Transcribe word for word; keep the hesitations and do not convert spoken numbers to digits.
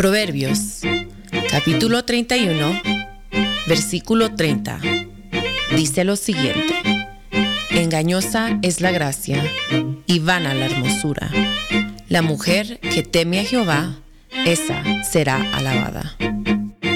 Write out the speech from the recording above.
Proverbios, capítulo treinta y uno, versículo treinta. Dice lo siguiente: engañosa es la gracia y vana la hermosura. La mujer que teme a Jehová, esa será alabada.